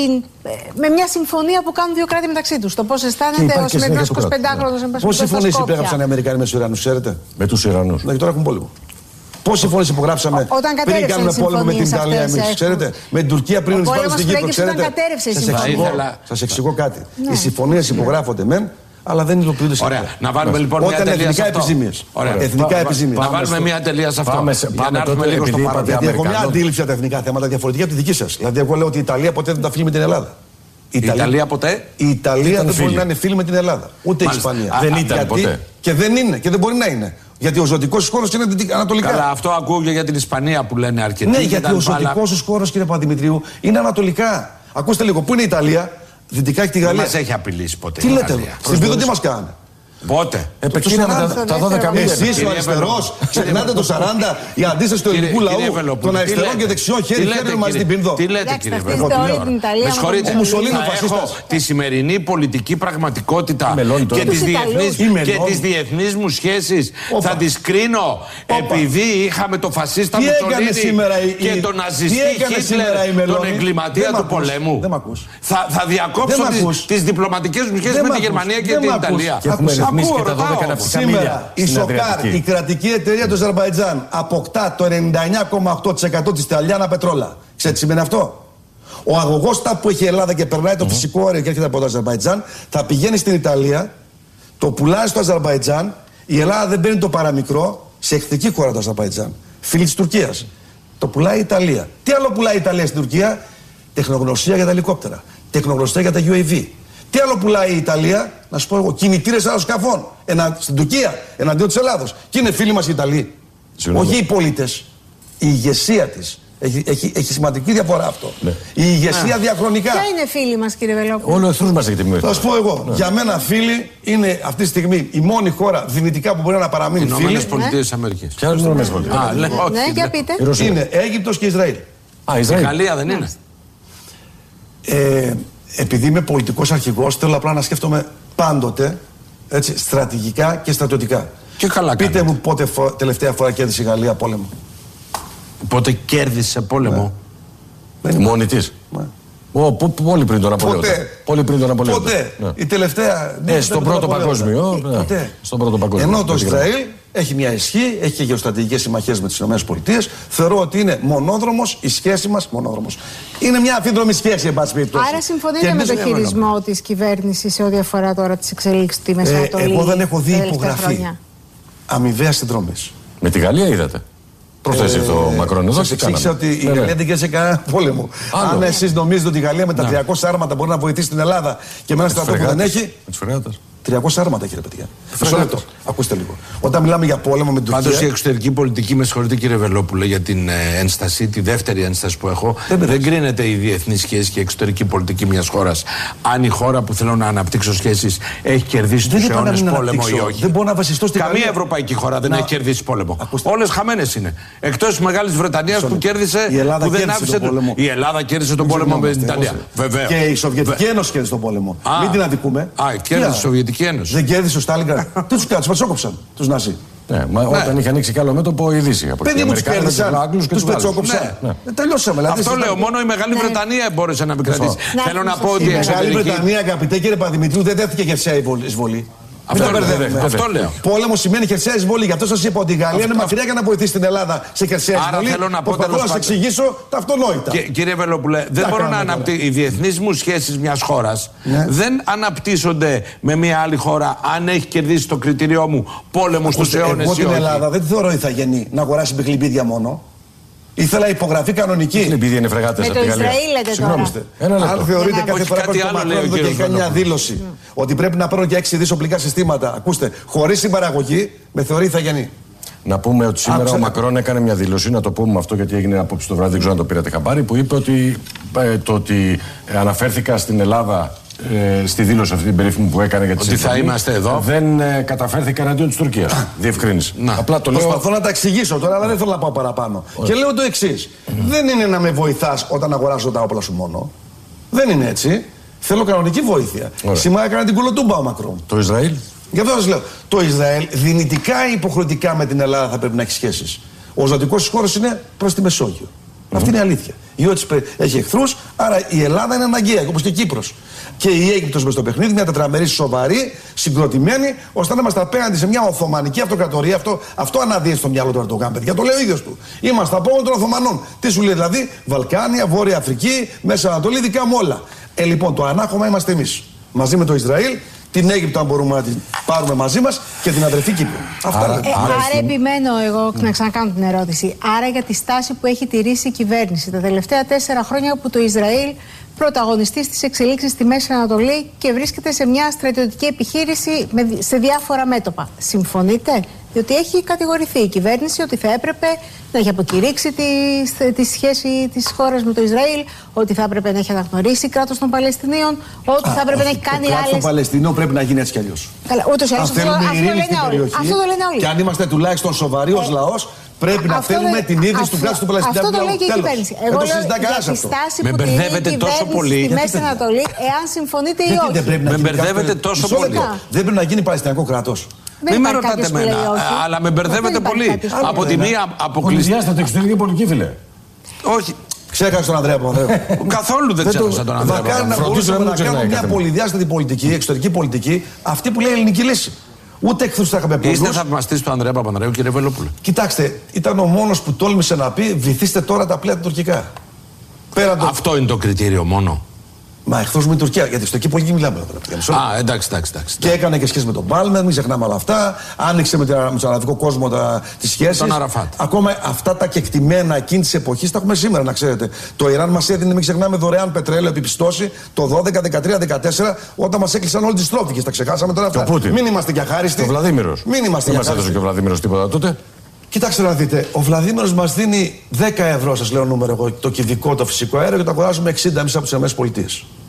με μια συμφωνία που κάνουν δύο κράτη μεταξύ τους. Το πώς αισθάνεται ο σημερινός εικοσιπεντάχρονος. Πώς συμφωνίες υπέγραψαν οι Αμερικανοί με τους Ιρανούς, ξέρετε? Με τους Ιρανούς. Ναι, τώρα έχουν πόλεμο. Πόσοι συμφωνίες υπογράψαμε πριν κάνουμε πόλεμο με την Ιταλία, εμείς, ξέρετε? Με την Τουρκία πριν πάμε στην Κύπρο, ξέρετε? Σας εξηγώ κάτι. Οι συμφωνίες υπογράφονται μεν. Αλλά δεν υλοποιούνται σε Ωραία. Να βάλουμε λοιπόν μια τελεία σε αυτό. Εθνικά επιζήμιες. Να βάλουμε μια τελεία σε αυτό. Πάμε, για να έρθουμε λίγο στο παράδειγμα. Γιατί έχω μια αντίληψη για τα εθνικά θέματα διαφορετική από τη δική σας. Δηλαδή, εγώ λέω ότι η Ιταλία ποτέ δεν τα φίλει με την Ελλάδα. Η Ιταλία ποτέ. Η Ιταλία δεν μπορεί να είναι φίλη με την Ελλάδα. Ούτε η Ισπανία. Δεν ήταν ποτέ. Και δεν είναι και δεν μπορεί να είναι. Γιατί ο ζωτικός χώρος είναι ανατολικά. Καλά, αυτό ακούγεται για την Ισπανία που λένε αρκετοί. Ναι, γιατί ο ζωτικός χώρος, κύριε Παπαδημητρίου, είναι ανατολικά. Ακούστε λίγο, πού είναι η Ιταλία? Δυτικά έχει τη Γαλλία. Δεν μας έχει απειλήσει ποτέ. Τι λέτε, στην Πίδο τι μας κάνανε? Πότε? Επεκτείναμε τα δώδεκα μήνες. Εσείς ο αριστερός ξεχνάτε το σαράντα, η αντίσταση του ελληνικού λαού των αριστερών και δεξιών χέρι-χέρι μαζί στην Πίνδο. Τι λέτε, κύριε Βελόπουλε? Με συγχωρείτε, έχω τη σημερινή πολιτική πραγματικότητα και τις διεθνείς μου σχέσεις θα τις κρίνω επειδή είχαμε το φασίστα Μουτσολίνι και τον ναζιστή Χίτλερ, τον εγκληματία του πολέμου. Θα διακόψω τις διπλωματικές μου σχέσεις με τη Γερμανία και την Ιταλία. Και τα δώδεκα ναυτικά σήμερα η Σοκάρ, η κρατική εταιρεία του Αζερμπαϊτζάν, αποκτά το ενενήντα εννιά κόμμα οκτώ τοις εκατό της Ιταλιάνα πετρόλα. Ξέρετε τι σημαίνει αυτό? Ο αγωγός τάπ που έχει η Ελλάδα και περνάει το mm-hmm. φυσικό αέριο και έρχεται από το Αζερμπαϊτζάν, θα πηγαίνει στην Ιταλία, το πουλάει στο Αζερμπαϊτζάν, η Ελλάδα δεν παίρνει το παραμικρό, σε εχθρική χώρα το Αζερμπαϊτζάν, φίλη της Τουρκίας. Το πουλάει η Ιταλία. Τι άλλο πουλάει η Ιταλία στην Τουρκία? Τεχνογνωσία για τα ελικόπτερα, τεχνογνωσία για τα γιου έι βι. Τι άλλο πουλάει η Ιταλία? Να σου πω εγώ, κινητήρες αεροσκαφών ενα, στην Τουρκία εναντίον της Ελλάδος. Και είναι φίλοι μας οι Ιταλοί. Συγνώμη. Όχι οι πολίτες. Η ηγεσία της. Έχει, έχει, έχει σημαντική διαφορά αυτό. Ναι. Η ηγεσία ναι. διαχρονικά. Ποια είναι φίλοι μας, κύριε Βελόπουλο? Όλο ο εχθρούς μας έχει τιμήσει. Θα σου πω εγώ. Ναι. Για μένα, φίλοι είναι αυτή τη στιγμή η μόνη χώρα δυνητικά που μπορεί να παραμείνει φίλοι. Ηνωμένες Πολιτείες της Αμερικής. Ποια είναι οι Ηνωμένες Πολιτείες? Ναι, για πείτε. Είναι Αίγυπτος και Ισραήλ. Α, Ισραήλ. Η Γαλλία δεν είναι? Ε, επειδή είμαι πολιτικός αρχηγός, θέλω απλά να σκέφτομαι πάντοτε έτσι, στρατηγικά και στρατιωτικά. Και καλά Πείτε κάνετε. μου πότε φο... τελευταία φορά κέρδισε η Γαλλία πόλεμο. Πότε κέρδισε πόλεμο? Ναι. Μόνη της. Ναι. Ο, πο, πολύ πριν τον Απολέοντα. Ποτέ. Πολύ πριν τον Απολέοντα. Ποτέ. Ναι. Η τελευταία. Ε, στον πρώτο παγκόσμιο. Ε, ποτέ. Στον πρώτο παγκόσμιο. Ενώ το Ισραήλ έχει μια ισχύ, έχει και γεωστρατηγικές συμμαχίες με τις ΗΠΑ. Θεωρώ ότι είναι μονόδρομος η σχέση μας. Μονόδρομος. Είναι μια αμφίδρομη σχέση, εν πάση περιπτώσει. Άρα συμφωνείτε με το χειρισμό της κυβέρνησης σε ό,τι αφορά τώρα τις εξελίξεις στη Μεσανατολή? Ε, εγώ δεν έχω δει υπογραφή αμοιβαία συνδρομή. Με τη Γαλλία είδατε? Προχθές ήρθε ο Μακρόν εδώ. Σας εξήγησα ότι η Γαλλία δεν κέρδισε κανένα πόλεμο. Αν εσείς νομίζετε ότι η Γαλλία με τα τριακόσια άρματα μπορεί να βοηθήσει την Ελλάδα και με ένα στρατό που δεν έχει. Με τις φρεγάτες. τριακόσια άρματα, κύριε παιδιά. Μισό λεπτό. Ακούστε λίγο. Όταν μιλάμε για πόλεμο με την Τουρκία. Πάντως η εξωτερική πολιτική, με συγχωρείτε κύριε Βελόπουλε για την ε, ένσταση, τη δεύτερη ένσταση που έχω, δεν, δεν κρίνεται η διεθνή σχέση και η εξωτερική πολιτική μιας χώρας. Αν η χώρα που θέλω να αναπτύξω σχέσεις έχει κερδίσει τους αιώνες πόλεμο ή όχι. Δεν μπορώ να βασιστώ στην Καμία Γαλλία. ευρωπαϊκή χώρα δεν να... έχει κερδίσει πόλεμο. Ακούστε. Όλες χαμένες είναι. Εκτός της Μεγάλης Βρετανίας που κέρδισε. Η Ελλάδα που δεν κέρδισε άφησε τον πόλεμο. Η Ελλάδα κέρδισε τον πόλεμο με την Ιταλία. Και η Σοβιετική Ένωση κέρδισε τον πόλεμο. Μην την αδικούμε. Α, κέρδισε η Σοβιετική Ένωση. Δεν κέρδισε ο Στάλιγκραντ. Τι τους κάτσε, μας όκοψαν τους Ναζί. Ναι, μα ναι. Όταν είχε ανοίξει κι άλλο μέτωπο η Δύση. Παιδί μου τους κέρδισαν, τους πετσόκοψαν. Ναι. Ναι. Τελειώσαμε. Δηλαδή, αυτό λέω, μόνο η Μεγάλη ναι. Βρετανία μπόρεσε να επικρατήσει. Ναι. Θέλω να πω ότι η Μεγάλη Βρετανία, αγαπητέ κύριε Παδημητρίου, δεν δέχτηκε χερσαία εισβολή. Αυτό, αυτό, αυτό λέω. Πόλεμο σημαίνει χερσαία εισβολή. Γι' αυτό σας είπα ότι η Γαλλία είναι μακριά για να βοηθήσει την Ελλάδα σε χερσαία εισβολή. Άρα θέλω να πω τέλος πάντων. Να σας εξηγήσω τα αυτονόητα. Και, κύριε Βελόπουλε, δεν μπορώ να αναπτύξω. Οι διεθνείς μου σχέσεις μιας χώρας ναι. δεν αναπτύσσονται με μια άλλη χώρα αν έχει κερδίσει το κριτήριό μου πόλεμο στους αιώνες. Εγώ την Ελλάδα δεν τη θεωρώ ηθαγενή να αγοράσει μπιχλιμπίδια μόνο. Ήθελα υπογραφή κανονική. Επειδή είναι φρεγάτες με το Ισραήλ λέτε τώρα. Αν θεωρείτε κάθε φορά που το Μακρόν και έχει κάνει μια δήλωση ότι πρέπει να παίρνω και έξι δις οπλικά συστήματα, ακούστε, χωρίς συμπαραγωγή, με θεωρεί ηθαγενή. Να πούμε ότι σήμερα Άξε. ο Μακρόν έκανε μια δήλωση, να το πούμε αυτό γιατί έγινε απόψε το βράδυ, δεν ξέρω αν το πήρατε χαμπάρι, που είπε ότι, ε, το ότι αναφέρθηκα στην Ελλάδα ε, στη δήλωση αυτή την περίφημη που έκανε για τη συμφωνία. Ότι θα είμαστε εδώ. Δεν ε, καταφέρθηκα εναντίον της Τουρκίας. Διευκρίνηση. Απλά το Προσπαθώ λέω... να τα εξηγήσω τώρα, αλλά δεν θέλω να πάω παραπάνω. Ωραία. Και λέω το εξής. Mm. Δεν είναι να με βοηθάς όταν αγοράσω τα όπλα σου μόνο. Δεν είναι έτσι. Θέλω κανονική βοήθεια. Ωραία. Σήμερα έκανε την κουλοτούμπα ο Μακρόν. Το Ισραήλ. Γι' αυτό σας λέω. Το Ισραήλ δυνητικά ή υποχρεωτικά με την Ελλάδα θα πρέπει να έχει σχέσεις. Ο ζωτικός της χώρας είναι προς τη Μεσόγειο. Mm-hmm. Αυτή είναι η αλήθεια. Η Ιώτης έχει εχθρούς, άρα η Ελλάδα είναι αναγκαία, όπως και η Κύπρος. Και η Αίγυπτος μες στο παιχνίδι, μια τετραμερή σοβαρή, συγκροτημένη, ώστε να είμαστε απέναντι σε μια Οθωμανική αυτοκρατορία. Αυτό, αυτό αναδύει στο μυαλό του Ερντογάν, παιδιά. Το λέει ο ίδιος του. Είμαστε απέναντι των Οθωμανών. Τι σου λέει δηλαδή, Βαλκάνια, Βόρεια Αφρική, Μέσα Ανατολή, δικά μου όλα. Ε, λοιπόν, το ανάχωμα είμαστε εμείς. Μαζί με το Ισραήλ. Την Αίγυπτο, αν μπορούμε να την πάρουμε μαζί μας, και την αδερφή Κύπρο. Αυτά άρα, ε, άρα, άρα επιμένω εγώ να ξανακάνω την ερώτηση. Άρα για τη στάση που έχει τηρήσει η κυβέρνηση τα τελευταία τέσσερα χρόνια που το Ισραήλ πρωταγωνιστεί στις εξελίξεις στη Μέση Ανατολή και βρίσκεται σε μια στρατιωτική επιχείρηση με, σε διάφορα μέτωπα. Συμφωνείτε? Διότι έχει κατηγορηθεί η κυβέρνηση ότι θα έπρεπε να έχει αποκηρύξει τη, τη σχέση της χώρας με το Ισραήλ, ότι θα έπρεπε να έχει αναγνωρίσει κράτος των Παλαιστινίων, ότι Α, θα έπρεπε όχι, να έχει κάνει άλλες. Το κράτος των Παλαιστινίων πρέπει να γίνει έτσι κι αλλιώς. Καλά, ούτως ή άλλως αυτό, αυτό, αυτό, λένε όλοι. αυτό το λένε όλοι. Και αν είμαστε τουλάχιστον σοβαροί ως λαός, πρέπει να θέλουμε την ίδρυση του κράτους του Παλαιστινίου. Αυτό το λέει και η κυβέρνηση. Εγώ λέω για τη στάση που τηρεί η κυβέρνηση στη Μέση Ανατολή, εάν συμφωνείτε ή όχι. Με μπερδεύετε τόσο πολύ. Δεν πρέπει να γίνει Παλαιστινιακό κράτος. Μην με ρωτάτε εμένα, αλλά με μπερδεύετε πολύ. Από τη μία αποκλειστική. Πολυδιάστατη εξωτερική πολιτική, φίλε. Όχι. Ξέχασα τον Ανδρέα Παπανδρέου. Καθόλου δεν ξέχασα τον Ανδρέα Παπανδρέου. Μπορούσαμε να κάνουμε μια πολυδιάστατη πολιτική, εξωτερική πολιτική, αυτή που λέει ελληνική λύση. Ούτε εχθρούς θα είχαμε πολλούς. Είστε θαυμαστής του Ανδρέα Παπανδρέου, κύριε Βελόπουλε. Κοιτάξτε, ήταν ο μόνος που τόλμησε να πει βυθίστε τώρα τα πλοία τουρκικά. Αυτό είναι το κριτήριο μόνο. Μα εχθρός με την Τουρκία, γιατί στο εκεί πολιτική μιλάμε. Α, εντάξει, εντάξει, εντάξει. Και έκανε και σχέση με τον Πάλμερ, μην ξεχνάμε όλα αυτά. Άνοιξε με, με τον αραβικό κόσμο τις σχέσεις. Τον Αραφάτ. Ακόμα αυτά τα κεκτημένα εκείνη τη εποχή τα έχουμε σήμερα, να ξέρετε. Το Ιράν μας έδινε, μην ξεχνάμε, δωρεάν πετρέλαιο επιπιστώσει το δώδεκα, δεκατρία, δεκατέσσερα, όταν μας έκλεισαν όλες τις τρόφιγες. Τα ξεχάσαμε τώρα αυτά. Πούτιν. Μην είμαστε και αχάριστοι. Το Βλαδίμηρος. Μην είμαστε και αχάριστοι. Δεν μας έδωσε και ο Βλαδίμηρος τίποτα τότε. Κοιτάξτε να δείτε, ο Βλαδίμηρος μας δίνει δέκα ευρώ, σας λέω νούμερο εγώ, το κυβικό, το φυσικό αέριο και το αγοράζουμε εξήντα εμείς από τις ΗΠΑ.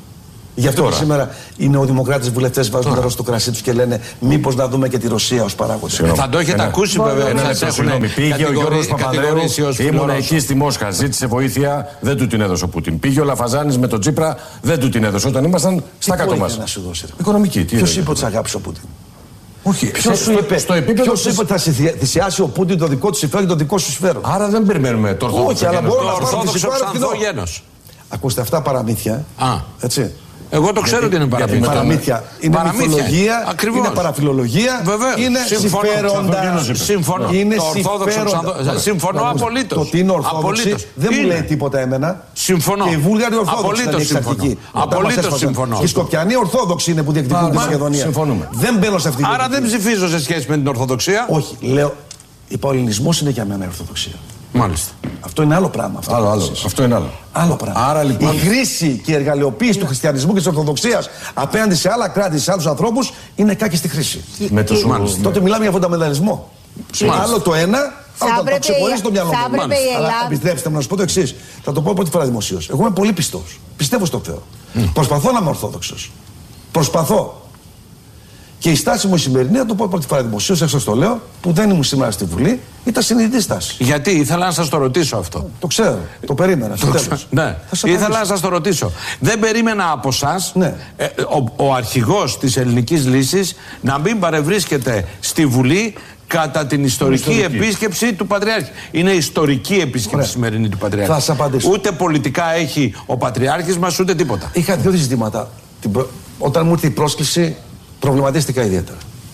Γι' αυτό και σήμερα είναι ο Δημοκράτες βουλευτές βάζουν νερό στο κρασί τους και λένε μήπως να δούμε και τη Ρωσία ως παράγοντα. Θα το έχετε ακούσει βέβαια. Συγγνώμη, πήγε ο Γιώργος Παπανδρέου, ήμουν εκεί στη Μόσχα, ζήτησε βοήθεια, δεν του την έδωσε ο Πούτιν. Πήγε ο Λαφαζάνης με τον Τσίπρα, δεν του την έδωσε όταν ήμασταν στα κάτω μας. Οικονομική. Ποιος είπε ότι αγάπησε ο Πούτιν? Όχι, ποιος σου είπε, στο επίπεδο ποιος είπε ότι θα θυσιάσει ο Πούτιν το δικό του συμφέρον και το δικό σου συμφέρον? Άρα δεν περιμένουμε το Ορθόδοξο. Όχι, αλλά μπορώ να πάρω φυσικό γένος. Ακούστε, αυτά παραμύθια. Έτσι. Εγώ το ξέρω ότι είναι παραμύθια. Παραμύθια. Είναι μυθολογία, ακριβώς. Είναι παραφιλολογία, βεβαίως. Είναι συμφέροντα. Συμφωνώ. Είναι το ορθόδοξο συμφέροντα. Συμφωνώ απολύτως. Το ότι είναι ορθόδοξη δεν μου λέει τίποτα εμένα. Συμφωνώ. Και οι Βούλγαροι ορθόδοξοι ήταν εξαρτικοί. Απολύτως συμφωνώ. Και οι Σκοπιανοί ορθόδοξοι είναι που διεκδικούν τη Μακεδονία. Δεν μπαίνω σε αυτή την. Άρα δεν ψηφίζω σε σχέση με την Ορθοδοξία. Όχι, λέω. Είπα, ο ελληνισμός είναι για μένα η Ορθοδοξία. Μάλιστα. Αυτό είναι άλλο πράγμα. Αυτό, άλλο, άλλο. αυτό είναι άλλο. Άλλο πράγμα. Άρα, λοιπόν... Η χρήση και η εργαλειοποίηση του χριστιανισμού και της Ορθοδοξίας απέναντι σε άλλα κράτη, σε άλλους ανθρώπους, είναι κάκιστη χρήση. Με το Μάλιστα. Τότε μιλάμε για φονταμενταλισμό. Άλλο το ένα, άλλο το ξεχωρίζει το μυαλό μου. Αλλά επιτρέψτε μου να σου πω το εξής. Θα το πω πρώτη φορά δημοσίως. Εγώ είμαι πολύ πιστός. Πιστεύω στον Θεό. Mm. Προσπαθώ να είμαι ορθόδοξος. Προσπαθώ. Και η στάση μου η σημερινή, θα το πω πρώτη φορά δημοσίως, έξω στο λέω, που δεν ήμουν σήμερα στη Βουλή, ήταν συνειδητή στάση. Γιατί ήθελα να σας το ρωτήσω αυτό. Το ξέρω, το περίμενα. Στο τέλος. Ναι, ήθελα να σας το ρωτήσω. Δεν περίμενα από εσάς, ναι. ε, ο, ο αρχηγός της ελληνικής λύσης, να μην παρευρίσκεται στη Βουλή κατά την ιστορική, ιστορική επίσκεψη του Πατριάρχη. Είναι ιστορική επίσκεψη Ωραία. σημερινή του Πατριάρχη. Θα σας απαντήσω. Ούτε πολιτικά έχει ο Πατριάρχης μας, ούτε τίποτα. Είχα δύο ζητήματα. Όταν μου ήρθε η πρόσκληση, προβληματίστηκα ιδιαίτερα.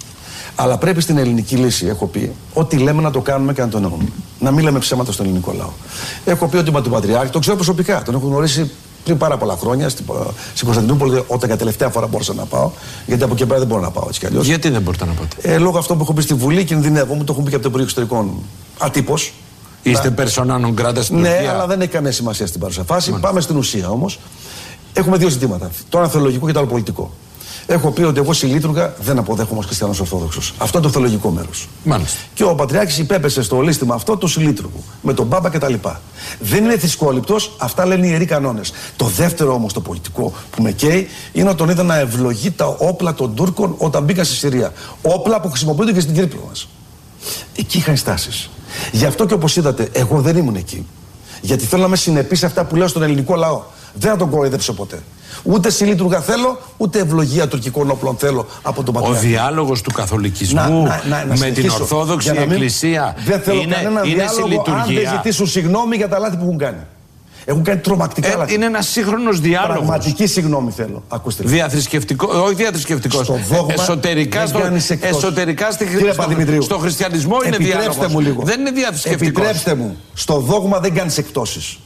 Αλλά πρέπει στην ελληνική λύση, έχω πει, ό,τι λέμε να το κάνουμε και να το εννοούμε. Να μην λέμε ψέματα στον ελληνικό λαό. Έχω πει ότι με τον Πατριάρχη, τον ξέρω προσωπικά, τον έχω γνωρίσει πριν πάρα πολλά χρόνια στην Κωνσταντινούπολη, όταν για τελευταία φορά μπορούσα να πάω. Γιατί από εκεί πέρα δεν μπορώ να πάω έτσι κι αλλιώς. Γιατί δεν μπορείτε να πάτε? Ε, λόγω αυτό που έχω πει στη Βουλή, κινδυνεύω, μου το έχουν πει και από το Υπουργείο Εξωτερικών ατύπως. Είστε persona non grata στην Ναι, Τουρκία. αλλά δεν έχει καμία σημασία στην παρούσα φάση. Πάμε στην ουσία όμως. Έχουμε δύο ζητήματα. Το ένα θεολογικό και το άλλο πολιτικό. Έχω πει ότι εγώ συλλήτουργα δεν αποδέχομαι ως χριστιανός Ορθόδοξος. Αυτό είναι το θεολογικό μέρος. Μάλιστα. Και ο Πατριάρχης υπέπεσε στο λίστημα αυτό του συλλήτουργου. Με τον Πάπα κτλ. Δεν είναι θρησκόληπτος, αυτά λένε οι ιεροί κανόνες. Το δεύτερο όμως το πολιτικό που με καίει είναι ότι τον είδα να ευλογεί τα όπλα των Τούρκων όταν μπήκαν στη Συρία. Όπλα που χρησιμοποιούνται και στην Κύπρο μας. Εκεί είχαν στάσεις. Γι' αυτό και όπως είδατε, εγώ δεν ήμουν εκεί. Γιατί θέλω να είμαι συνεπής σε αυτά που λέω στον ελληνικό λαό. Δεν θα τον κοροϊδέψω ποτέ. Ούτε συλλήτουργα θέλω, ούτε ευλογία τουρκικών όπλων θέλω από τον Πατριάρχη. Ο διάλογος του καθολικισμού να, να, να, να με την Ορθόδοξη μην, Εκκλησία δεν θέλω είναι, κανένα είναι διάλογο αν δεν ζητήσουν συγγνώμη για τα λάθη που έχουν κάνει. Έχουν κάνει τρομακτικά ε, λάθη. Είναι ένας σύγχρονος διάλογος. Πραγματική συγγνώμη θέλω. Ακούστε. Διαθρησκευτικό, όχι διαθρησκευτικό. Στο δόγμα εσωτερικά, στο, εσωτερικά στη, στο, στο χριστιανισμό είναι διάλογος. Μου λίγο. Δεν είναι διαθρησκευτικός. Επιτρέψτε μου. Στο δόγμα δεν κάνεις εκπτώσεις.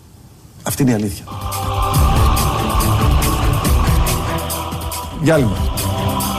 Αυτή είναι η αλήθεια. Διάλειμμα.